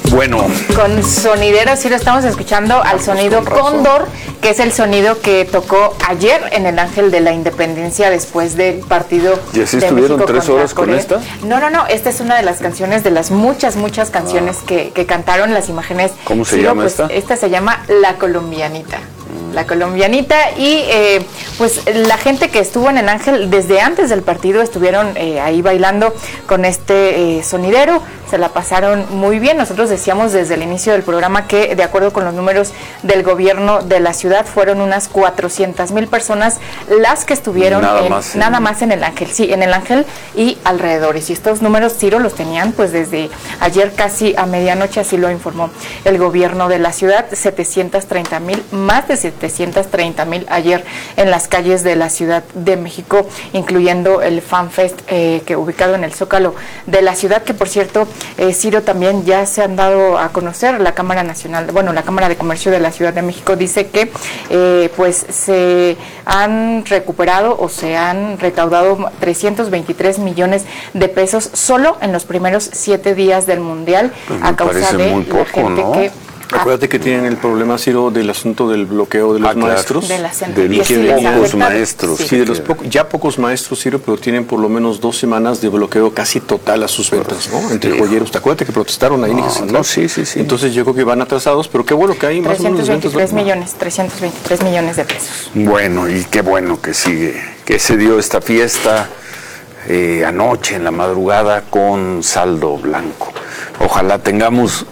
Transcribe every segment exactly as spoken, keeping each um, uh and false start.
Bueno. Con sonidero, sí lo estamos escuchando al sonido Cóndor, que es el sonido que tocó ayer en el Ángel de la Independencia después del partido ¿Y así de estuvieron México tres horas con esta? No, no, no, esta es una de las canciones, de las muchas, muchas canciones ah. que, que cantaron las imágenes. ¿Cómo se sí, llama pues, esta? Esta se llama La Colombianita. La Colombianita y eh, pues la gente que estuvo en el Ángel desde antes del partido estuvieron eh, ahí bailando con este eh, sonidero, se la pasaron muy bien. Nosotros decíamos desde el inicio del programa que de acuerdo con los números del gobierno de la ciudad fueron unas cuatrocientas mil personas las que estuvieron nada, en, más, nada en... más en el Ángel, sí, en el Ángel y alrededores. Y estos números, Ciro, los tenían pues desde ayer casi a medianoche, así lo informó el gobierno de la ciudad, setecientos treinta mil, más de setecientos treinta mil ayer en las calles de la Ciudad de México, incluyendo el FanFest eh, que ubicado en el Zócalo de la ciudad, que por cierto, eh, Ciro, también ya se han dado a conocer. La Cámara Nacional, bueno, la Cámara de Comercio de la Ciudad de México dice que eh, pues se han recuperado o se han recaudado trescientos veintitrés millones de pesos solo en los primeros siete días del Mundial, pues a causa de muy poco, la gente ¿no? que Acuérdate que tienen el problema, Ciro, del asunto del bloqueo de los ah, claro. maestros. De las de los sí, pocos maestros. Sí, de los poco, ya pocos maestros, Ciro, pero tienen por lo menos dos semanas de bloqueo casi total a sus ventas, ¿no? Entre sí. joyeros. ¿Te acuerdas que protestaron ahí? No, en no, sí, sí, sí. Entonces yo creo que van atrasados, pero qué bueno que hay más o menos trescientos veintitrés millones, trescientos veintitrés millones de pesos. Bueno, y qué bueno que sigue, que se dio esta fiesta eh, anoche en la madrugada con saldo blanco. Ojalá tengamos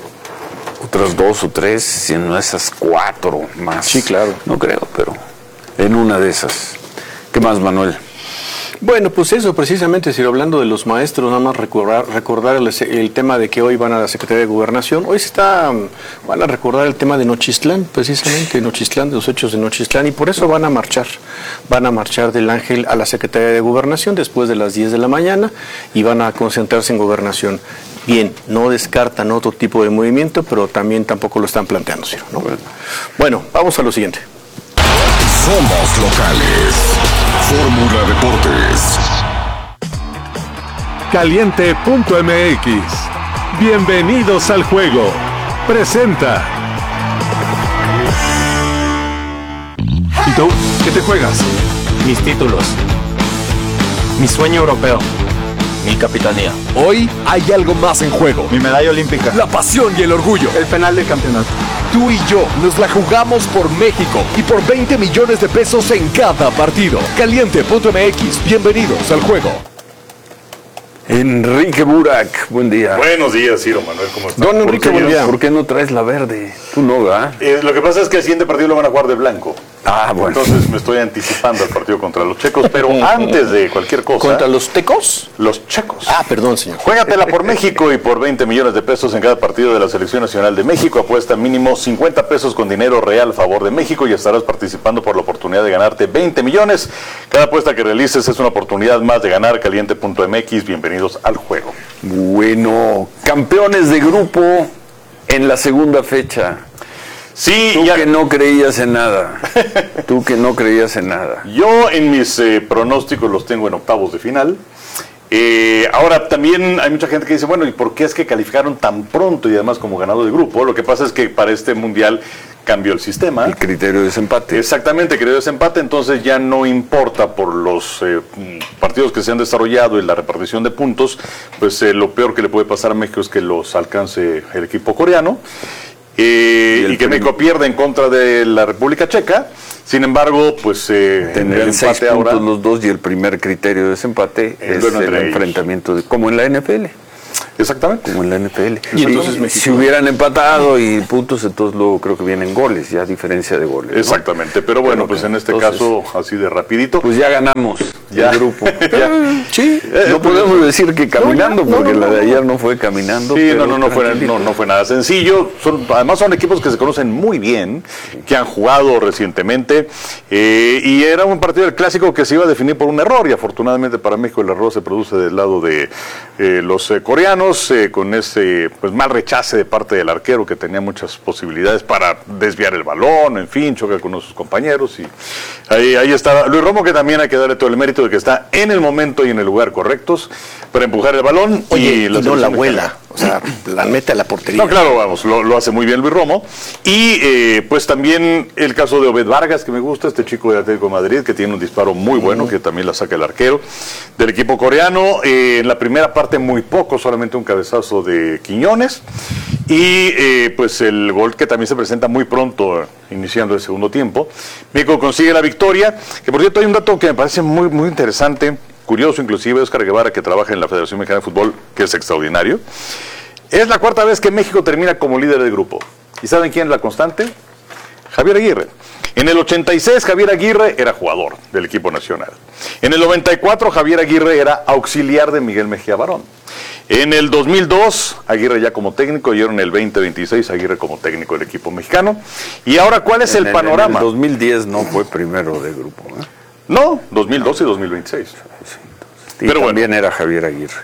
otras dos o tres, si no esas cuatro más. Sí, claro. No creo, pero en una de esas. ¿Qué más, Manuel? Bueno, pues eso, precisamente, si hablando de los maestros, nada más recordar, recordar el, el tema de que hoy van a la Secretaría de Gobernación. Hoy se está, van a recordar el tema de Nochistlán, precisamente, Nochistlán, de los hechos de Nochistlán, y por eso van a marchar. Van a marchar del Ángel a la Secretaría de Gobernación después de las diez de la mañana y van a concentrarse en Gobernación. Bien, no descartan otro tipo de movimiento, pero también tampoco lo están planteando, Ciro, ¿no? Bueno, bueno, vamos a lo siguiente. Somos locales. Fórmula Deportes. Caliente punto M X. Bienvenidos al juego. Presenta. ¿Y tú? ¿Qué te juegas? Mis títulos. Mi sueño europeo. Mi capitanía. Hoy hay algo más en juego. Mi medalla olímpica. La pasión y el orgullo. El penal del campeonato. Tú y yo nos la jugamos por México y por veinte millones de pesos en cada partido. Caliente punto M X. Bienvenidos al juego. Enrique Burak, buen día. Buenos días, Ciro Manuel, ¿cómo estás? Don Enrique, buen día. ¿Por qué no traes la verde? Tú no, ¿verdad? Eh, lo que pasa es que el siguiente partido lo van a jugar de blanco. Ah, bueno. Entonces me estoy anticipando al partido contra los checos, pero antes de cualquier cosa... ¿Contra los tecos? Los checos. Ah, perdón, señor. Juégatela por México y por veinte millones de pesos en cada partido de la Selección Nacional de México. Apuesta mínimo cincuenta pesos con dinero real a favor de México y estarás participando por la oportunidad de ganarte veinte millones. Cada apuesta que realices es una oportunidad más de ganar. Caliente punto M X, bienvenidos al juego. Bueno, campeones de grupo en la segunda fecha. Sí, Tú ya... que no creías en nada. Tú que no creías en nada. Yo en mis eh, pronósticos los tengo en octavos de final. Eh, ahora también hay mucha gente que dice, bueno, ¿y por qué es que calificaron tan pronto y además como ganado de grupo? Lo que pasa es que para este mundial cambió el sistema. El criterio de desempate. Exactamente, el criterio de desempate, entonces ya no importa por los eh, partidos que se han desarrollado y la repartición de puntos, pues eh, lo peor que le puede pasar a México es que los alcance el equipo coreano. Eh, y, y que México pierda en contra de la República Checa. Sin embargo, pues eh, tendrán seis puntos los dos y el primer criterio de desempate es bueno, el enfrentamiento, de, como en la N F L. Exactamente. Como en la N F L. Y entonces México... si hubieran empatado y puntos, entonces luego creo que vienen goles, ya diferencia de goles, ¿no? Exactamente, pero bueno, pero, pues en este entonces, caso, así de rapidito. Pues ya ganamos ya. el grupo. Ya. Sí. No podemos decir que caminando, no, no, porque no, no, la de ayer no fue caminando. Sí, no, no, no fue, no, no fue nada sencillo. Son, además son equipos que se conocen muy bien, que han jugado recientemente, eh, y era un partido del clásico que se iba a definir por un error, y afortunadamente para México el error se produce del lado de eh, los eh, coreanos. Eh, con ese pues mal rechace de parte del arquero que tenía muchas posibilidades para desviar el balón, en fin, choca con sus compañeros y ahí, ahí está Luis Romo, que también hay que darle todo el mérito de que está en el momento y en el lugar correctos. para empujar el balón. Oye, y, y la, no la selección vuela, mexicana. o sea, la mete a la portería. No, claro, vamos, lo, lo hace muy bien Luis Romo. Y eh, pues también el caso de Obed Vargas, que me gusta, este chico de Atlético de Madrid, que tiene un disparo muy bueno, que también la saca el arquero del equipo coreano. Eh, en la primera parte muy poco, solamente un cabezazo de Quiñones. Y eh, pues el gol que también se presenta muy pronto, iniciando el segundo tiempo. México consigue la victoria, que por cierto hay un dato que me parece muy, muy interesante, curioso inclusive, Oscar Guevara, que trabaja en la Federación Mexicana de Fútbol, que es extraordinario. Es la cuarta vez que México termina como líder del grupo. ¿Y saben quién es la constante? Javier Aguirre. En el ochenta y seis Javier Aguirre era jugador del equipo nacional. En el noventa y cuatro Javier Aguirre era auxiliar de Miguel Mejía Barón. En el dos mil dos Aguirre ya como técnico, y ahora en el veinte veintiséis Aguirre como técnico del equipo mexicano. Y ahora, ¿cuál es el, En panorama? En el dos mil diez no fue primero de grupo, ¿eh? No, dos mil doce y dos mil veintiséis. Y Pero también bueno. era Javier Aguirre.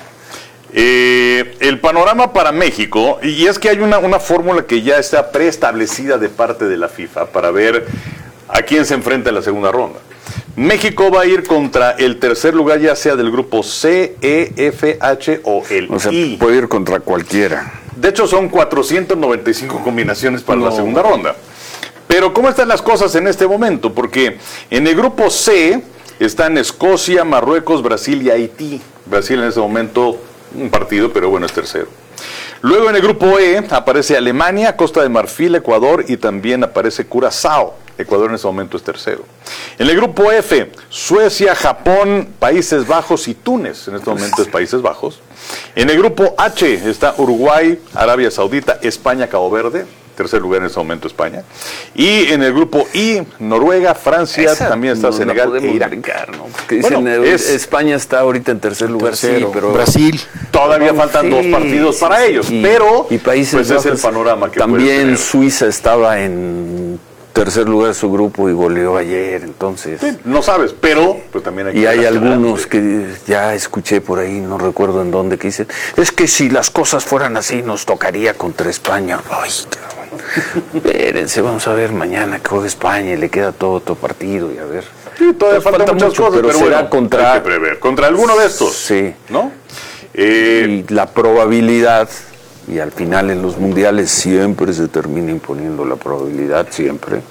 Eh, el panorama para México, y es que hay una, una fórmula que ya está preestablecida de parte de la FIFA para ver a quién se enfrenta en la segunda ronda. México va a ir contra el tercer lugar, ya sea del grupo C, E, F, H o el O sea, I. puede ir contra cualquiera. De hecho, son cuatrocientas noventa y cinco combinaciones para la segunda ronda. Pero, ¿cómo están las cosas en este momento? Porque en el grupo C están Escocia, Marruecos, Brasil y Haití. Brasil en este momento un partido, pero bueno, es tercero. Luego en el grupo E aparece Alemania, Costa de Marfil, Ecuador y también aparece Curazao. Ecuador en este momento es tercero. En el grupo F, Suecia, Japón, Países Bajos y Túnez. En este momento es Países Bajos. En el grupo H está Uruguay, Arabia Saudita, España, Cabo Verde. Tercer lugar en este momento España. Y en el grupo I, Noruega, Francia, Esa también está no la Senegal e podemos Irak. brincar, ¿no? Porque dicen, Bueno, eh, es- España está ahorita en tercer lugar, Tercero. sí, pero Brasil. Todavía faltan Sí, dos partidos sí, para sí. ellos, Y- pero y Países pues es el Bajos, panorama que puedes también tener. Suiza estaba en tercer lugar de su grupo y goleó ayer, entonces. Sí, no sabes, pero pues también hay que Y hay ver hacia algunos adelante. que ya escuché por ahí, no recuerdo en dónde, que dicen, es que si las cosas fueran así, nos tocaría contra España. Ay, cabrón. Espérense, vamos a ver mañana que juega España y le queda todo otro partido y a ver. Sí, todavía Pues faltan falta muchas mucho, cosas, pero pero, será bueno, contra- hay que prever. Contra alguno de estos, Sí. ¿no? Eh, Y la probabilidad, y al final en los mundiales siempre se termina imponiendo la probabilidad, siempre.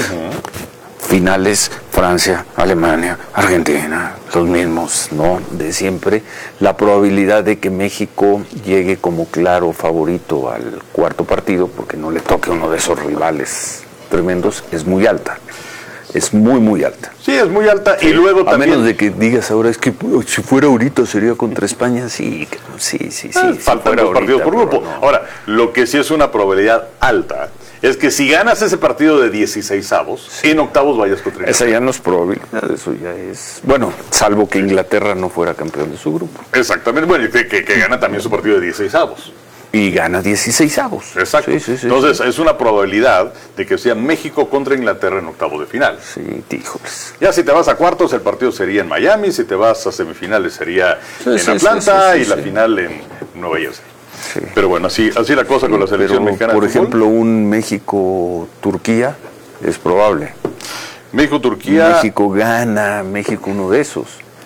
Finales, Francia, Alemania, Argentina, los mismos, ¿no? De siempre. La probabilidad de que México llegue como claro favorito al cuarto partido, porque no le toque uno de esos rivales tremendos, es muy alta. Es muy, muy alta. sí, es muy alta. Y luego A también... menos de que digas ahora, es que uh, si fuera ahorita sería contra España, sí, sí, sí, sí. Ah, si faltan fuera dos partidos por ahorita, grupo. pero no. Ahora, lo que sí es una probabilidad alta es que si ganas ese partido de dieciséis avos, en octavos vayas contra Esa Inglaterra. ya no es probabilidad, eso ya es... Bueno, salvo que Inglaterra no fuera campeón de su grupo. Exactamente, bueno, y que, que, que gana también su partido de dieciséis avos. Y gana dieciséis avos. Exacto. Sí, sí, sí. Entonces, es una probabilidad de que sea México contra Inglaterra en octavos de final. Sí, híjoles. Ya si te vas a cuartos, el partido sería en Miami, si te vas a semifinales sería Sí, en sí, Atlanta sí, sí, y sí, la sí. final en Nueva Jersey. Sí. Pero bueno, así, así la cosa con la selección Pero, mexicana por de fútbol. ejemplo, un México-Turquía es probable. México-Turquía. México gana, México uno de esos.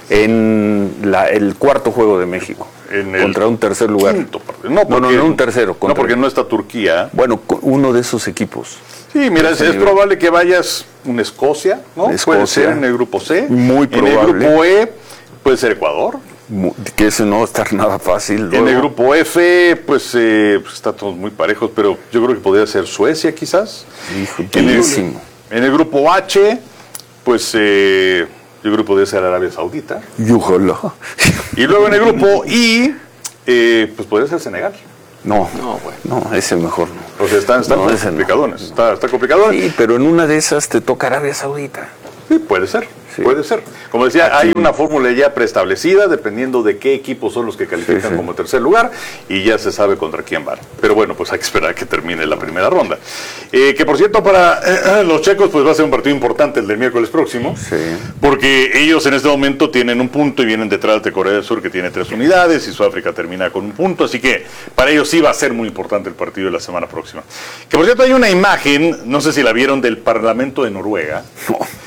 En la, el cuarto juego de México. En el contra un tercer lugar. quinto partido. No, no, no, un tercero. No, contra- porque no está Turquía. Bueno, con uno de esos equipos. Sí, mira, es, Ese es nivel. probable que vayas un Escocia, ¿no? Puede Escocia. ser en el grupo C. Muy En el probable. grupo E puede ser Ecuador. Mu- Que ese no va a estar nada fácil. En luego. el grupo F, pues, eh, pues está todos muy parejos, pero yo creo que podría ser Suecia quizás. Hijo, En el, durísimo. en el grupo H, pues eh, yo creo que podría ser Arabia Saudita. Y ojalá. Y luego en el grupo I, eh, pues podría ser Senegal. No, no, no, ese mejor no. O sea, están, están No, ese no. complicadones. Está, está complicado. Sí, pero en una de esas te toca Arabia Saudita. Sí, puede ser, Sí. puede ser. Como decía, Aquí- hay una fórmula ya preestablecida dependiendo de qué equipos son los que califican Sí, sí. como tercer lugar y ya se sabe contra quién van. Pero bueno, pues hay que esperar a que termine la primera ronda. Eh, que por cierto, para eh, los checos, pues va a ser un partido importante el del miércoles próximo. Sí. Porque ellos en este momento tienen un punto y vienen detrás de Corea del Sur, que tiene tres unidades, y Sudáfrica termina con un punto. Así que para ellos sí va a ser muy importante el partido de la semana próxima. Que por cierto, hay una imagen, no sé si la vieron, del Parlamento de Noruega.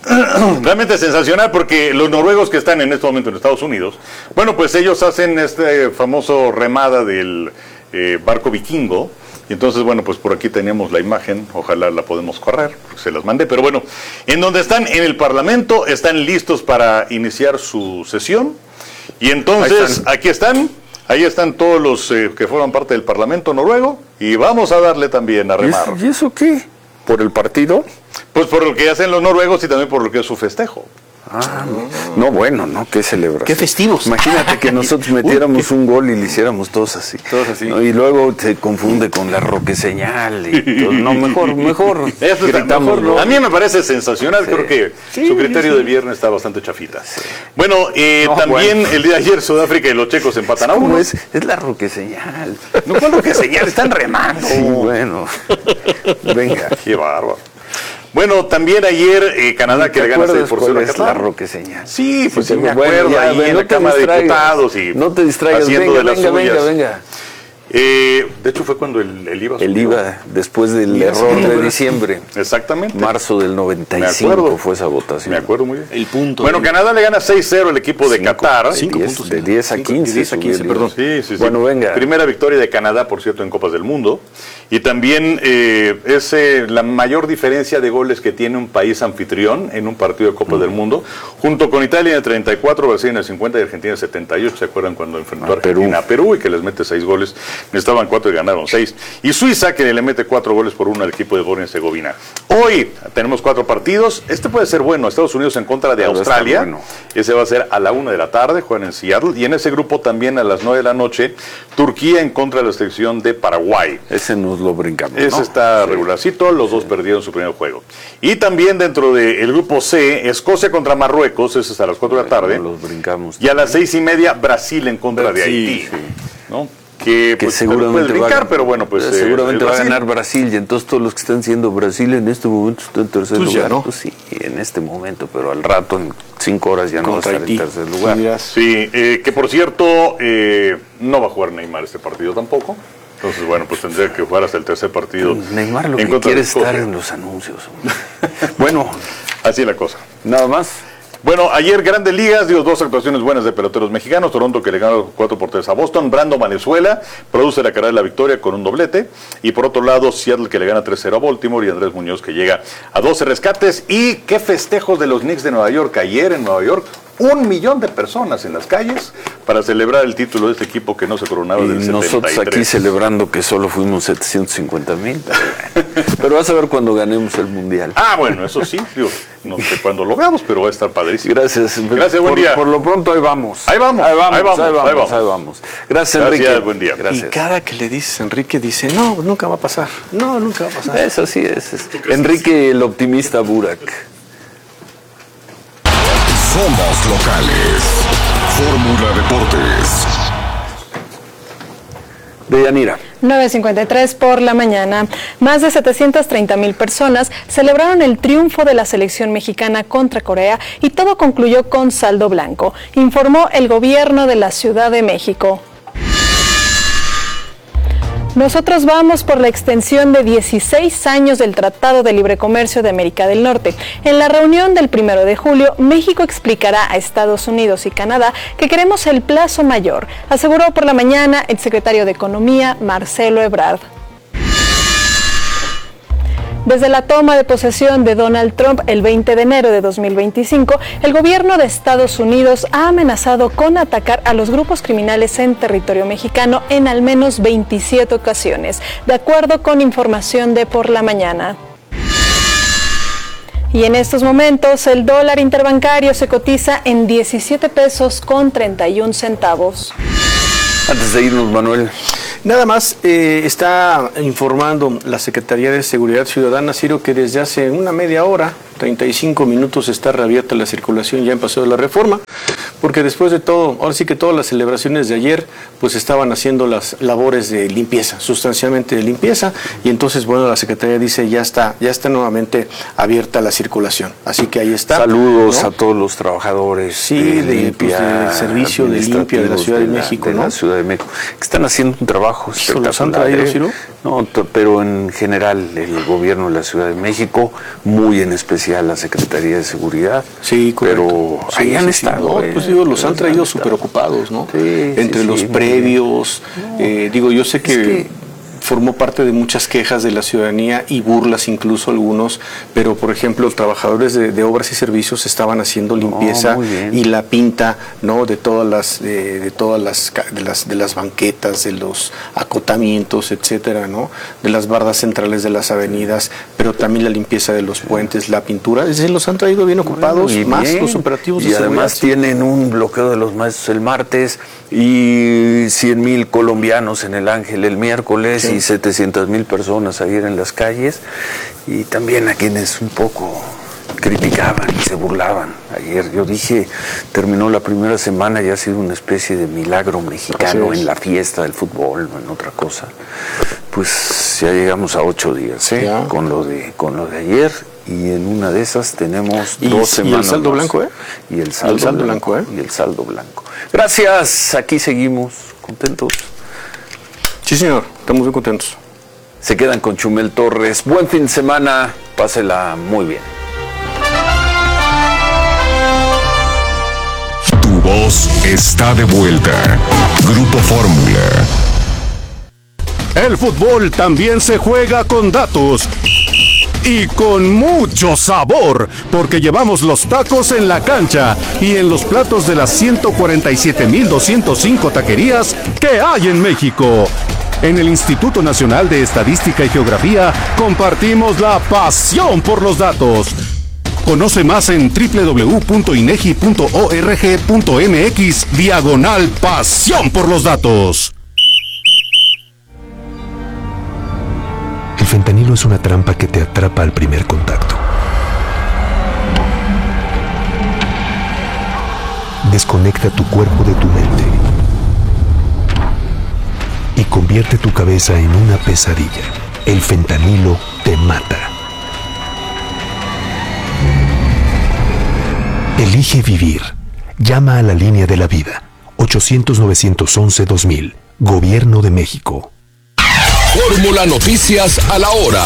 realmente sensacional porque los noruegos que están en este momento en Estados Unidos, bueno, pues ellos hacen este famoso remada del eh, barco vikingo. Y entonces, bueno, pues por aquí tenemos la imagen, ojalá la podemos correr, porque se las mandé, pero bueno, en donde están en el Parlamento, están listos para iniciar su sesión, y entonces están. aquí están, ahí están todos los eh, que forman parte del Parlamento noruego, y vamos a darle también a remar. ¿Y eso, ¿y eso qué? ¿Por el partido? Pues por lo que hacen los noruegos y también por lo que es su festejo. Ah, no, no, bueno, ¿no? Qué celebración. Qué festivos. Imagínate que nosotros metiéramos un gol y le hiciéramos todos así. Todos así. ¿No? Y luego se confunde con la roqueseñal. Y todo. No, mejor, mejor. Eso está mejor, ¿no? A mí me parece sensacional. Sí. Creo que sí, su criterio sí. de viernes está bastante chafita. Sí. Bueno, eh, no, también bueno. el día de ayer Sudáfrica y los checos empatan a uno. Es, es la roqueseñal. No, ¿cuál roqueseñal? Están remando. Sí, bueno. Venga. Qué bárbaro. Bueno, también ayer eh, Canadá que le gana seis por cero a es Qatar. la roqueseñal. Sí, pues sí, sí me bueno, acuerdo ya, ahí ven, en no la Cámara de Diputados y no te distraigas, haciendo venga, de las venga, suyas. venga, venga. Eh, de hecho fue cuando el, el I V A El subió. I V A, después del Mira, error sí, de ¿verdad? diciembre. Exactamente. Marzo del noventa y Me cinco acuerdo. fue esa votación. Me acuerdo muy bien. El punto. Bueno, de... Canadá le gana seis cero al equipo de Cinco, Qatar. cinco diez, puntos, de diez a quince. de diez a quince, perdón. Sí, sí, sí. Bueno, venga. Primera victoria de Canadá, por cierto, en Copas del Mundo. Y también eh, es eh, la mayor diferencia de goles que tiene un país anfitrión en un partido de Copas mm. del Mundo. Junto con Italia en el treinta y cuatro, Brasil en el cincuenta y Argentina en el setenta y ocho. ¿Se acuerdan cuando enfrentó a Argentina a Perú y que les mete seis goles? Necesitaban cuatro y ganaron seis. Y Suiza que le mete cuatro goles por uno al equipo de Bosnia y Herzegovina. Hoy tenemos cuatro partidos. Este puede ser bueno. Estados Unidos en contra de Pero Australia. Bueno. Ese va a ser a la una de la tarde. Juegan en Seattle. Y en ese grupo también a las nueve de la noche, Turquía en contra de la selección de Paraguay. Ese nos lo brincamos. Ese ¿no? está sí. regularcito. Los dos perdieron su primer juego. Y también dentro del grupo C, Escocia contra Marruecos. Ese es a las cuatro de la tarde. Los brincamos. Y a las seis y media, Brasil en contra de Haití. Sí. ¿No? Que, que pues, seguramente brincar, va a, pero bueno, pues seguramente eh, va a ganar Brasil, y entonces todos los que están siendo Brasil en este momento están en tercer pues lugar. Ya, ¿no? Pues sí, en este momento, pero al rato, en cinco horas ya no va a estar en tercer lugar. Sí, eh, que por cierto, eh, no va a jugar Neymar este partido tampoco. Entonces, bueno, pues tendría que jugar hasta el tercer partido. Neymar lo en que quiere de estar en los anuncios. Bueno, así es la cosa. Nada más. Bueno, ayer Grandes Ligas dio dos actuaciones buenas de peloteros mexicanos. Toronto que le ganó cuatro por tres a Boston. Brando Valenzuela produce la carrera de la victoria con un doblete. Y por otro lado, Seattle que le gana tres cero a Baltimore. Y Andrés Muñoz que llega a doce rescates. Y qué festejos de los Knicks de Nueva York ayer en Nueva York. Un millón de personas en las calles para celebrar el título de este equipo que no se coronaba Y del setenta y tres. nosotros aquí celebrando que solo fuimos setecientos cincuenta mil. Pero vas a ver cuando ganemos el Mundial. Ah, bueno, eso sí. Digo, no sé cuándo lo veamos, pero va a estar padrísimo. Gracias. Gracias, buen por, día. Por lo pronto ahí vamos. Ahí vamos, ahí vamos, ahí vamos, ahí vamos, ahí vamos. ahí vamos. Gracias, Gracias, Enrique. buen día. Gracias. Y cada que le dices Enrique dice, no, nunca va a pasar. No, nunca va a pasar. Eso sí es. es. Enrique el optimista Burak. Somos locales. Fórmula Deportes. Deyanira. nueve cincuenta y tres por la mañana. Más de setecientas treinta mil personas celebraron el triunfo de la selección mexicana contra Corea y todo concluyó con saldo blanco, informó el gobierno de la Ciudad de México. Nosotros vamos por la extensión de dieciséis años del Tratado de Libre Comercio de América del Norte. En la reunión del primero de julio, México explicará a Estados Unidos y Canadá que queremos el plazo mayor, aseguró por la mañana el secretario de Economía, Marcelo Ebrard. Desde la toma de posesión de Donald Trump el veinte de enero de dos mil veinticinco, el gobierno de Estados Unidos ha amenazado con atacar a los grupos criminales en territorio mexicano en al menos veintisiete ocasiones, de acuerdo con información de Por la Mañana. Y en estos momentos el dólar interbancario se cotiza en diecisiete pesos con treinta y un centavos. Antes de irnos, Manuel. Nada más, eh, está informando la Secretaría de Seguridad Ciudadana, Ciro, que desde hace una media hora, treinta y cinco minutos, está reabierta la circulación ya en Paseo de la Reforma, porque después de todo, ahora sí que todas las celebraciones de ayer, pues estaban haciendo las labores de limpieza, sustancialmente de limpieza, y entonces, bueno, la Secretaría dice, ya está, ya está nuevamente abierta la circulación, así que ahí está. Saludos, ¿no?, a todos los trabajadores sí, de, de, limpia, pues, del servicio de limpia de la Ciudad de, de México, de ¿no? la Ciudad de México, que están haciendo un trabajo espectacular. ¿Los han traído, Ciro? No, t- pero en general el gobierno de la Ciudad de México, muy en especial la Secretaría de Seguridad. Sí, correcto. Pero Sí, ahí han sí, estado. sí. No, eh, pues digo, los han traído estado. súper ocupados, ¿no? Sí, Entre sí, los sí, muy previos, eh, digo, yo sé que, que- formó parte de muchas quejas de la ciudadanía y burlas incluso algunos, pero por ejemplo, los trabajadores de, de obras y servicios estaban haciendo limpieza muy bien. y la pinta, ¿no? De todas las, de, de todas las, ca- de las, de las banquetas, de los acotamientos, etcétera, ¿no? De las bardas centrales de las avenidas, pero también la limpieza de los puentes, la pintura, es decir, los han traído bien ocupados, Y más bien, los operativos de y además seguridad. tienen un bloqueo de los maestros el martes y cien mil colombianos en el Ángel el miércoles Sí. y setecientas mil personas ayer en las calles, y también a quienes un poco criticaban y se burlaban. Ayer yo dije, terminó la primera semana y ha sido una especie de milagro mexicano Así es. en la fiesta del fútbol, no en otra cosa. Pues ya llegamos a ocho días, ¿eh? Ya. Con lo de con lo de ayer, y en una de esas tenemos Y- dos y el semanas saldo más. blanco, ¿eh? Y el saldo, saldo blanco, blanco, ¿eh? Y el saldo blanco. Gracias, aquí seguimos, contentos. Sí, señor, estamos muy contentos. Se quedan con Chumel Torres. Buen fin de semana, pásela muy bien. Tu voz está de vuelta. Grupo Fórmula. El fútbol también se juega con datos y con mucho sabor, porque llevamos los tacos en la cancha y en los platos de las ciento cuarenta y siete mil doscientos cinco taquerías que hay en México. En el Instituto Nacional de Estadística y Geografía compartimos la pasión por los datos. Conoce más en doble u doble u doble u punto inegi punto org punto mx diagonal pasión por los datos. El fentanilo es una trampa que te atrapa al primer contacto. Desconecta tu cuerpo de tu mente y convierte tu cabeza en una pesadilla. El fentanilo te mata. Elige vivir. Llama a la línea de la vida. ochocientos, novecientos once, dos mil. Gobierno de México. Fórmula Noticias a la hora.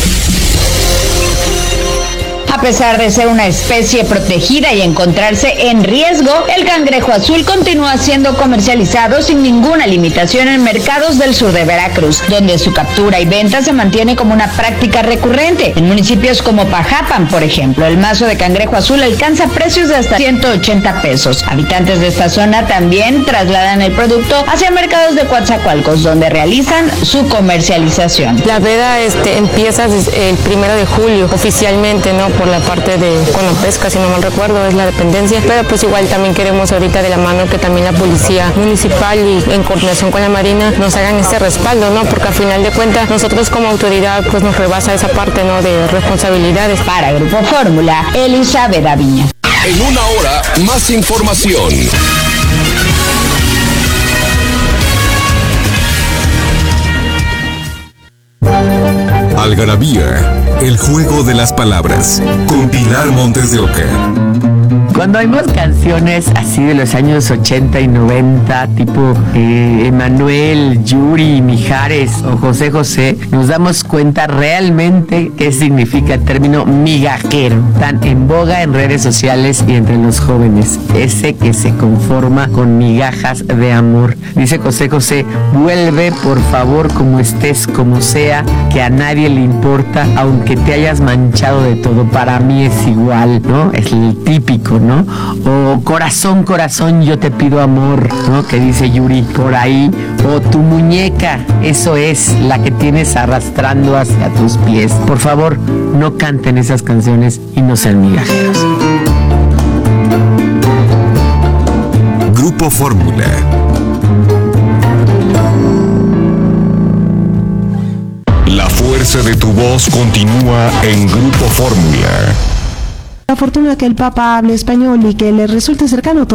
A pesar de ser una especie protegida y encontrarse en riesgo, el cangrejo azul continúa siendo comercializado sin ninguna limitación en mercados del sur de Veracruz, donde su captura y venta se mantiene como una práctica recurrente. En municipios como Pajapan, por ejemplo, el mazo de cangrejo azul alcanza precios de hasta ciento ochenta pesos. Habitantes de esta zona también trasladan el producto hacia mercados de Coatzacoalcos, donde realizan su comercialización. La veda este, empieza desde el primero de julio, oficialmente, ¿no? Por la parte de Conapesca, si no mal recuerdo, es la dependencia, pero pues igual también queremos ahorita de la mano que también la policía municipal y en coordinación con la Marina nos hagan este respaldo, ¿no? Porque al final de cuentas nosotros como autoridad pues nos rebasa esa parte, ¿no? De responsabilidades. Para Grupo Fórmula, Elizabeth Aviña. En una hora, más información. Algarabía, el juego de las palabras, con Pilar Montes de Oca. Cuando oímos canciones así de los años ochenta y noventa, tipo eh, Emanuel, Yuri, Mijares o José José, nos damos cuenta realmente qué significa el término migajero, tan en boga en redes sociales y entre los jóvenes. Ese que se conforma con migajas de amor. Dice José José, vuelve por favor como estés, como sea, que a nadie le importa, aunque te hayas manchado de todo. Para mí es igual, ¿no? Es el típico, ¿no? O corazón, corazón, yo te pido amor, ¿no? Que dice Yuri por ahí. O tu muñeca, eso es la que tienes arrastrando hacia tus pies. Por favor, no canten esas canciones y no sean migajeros. Grupo Fórmula. La fuerza de tu voz continúa en Grupo Fórmula. La fortuna que el Papa hable español y que le resulte cercano